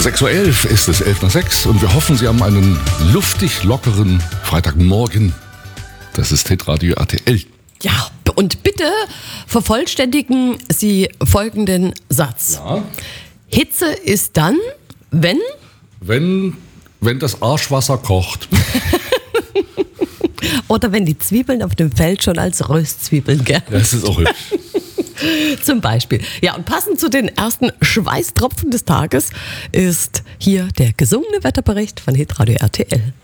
6:11 Uhr ist es, 5:55 und wir hoffen, Sie haben einen luftig lockeren Freitagmorgen. Das ist Hitradio RTL. Ja, und bitte vervollständigen Sie folgenden Satz. Ja. Hitze ist dann, wenn das Arschwasser kocht. oder wenn die Zwiebeln auf dem Feld schon als Röstzwiebeln gelten. Das ist auch hübsch. Zum Beispiel. Ja, und passend zu den ersten Schweißtropfen des Tages ist hier der gesungene Wetterbericht von Hitradio RTL.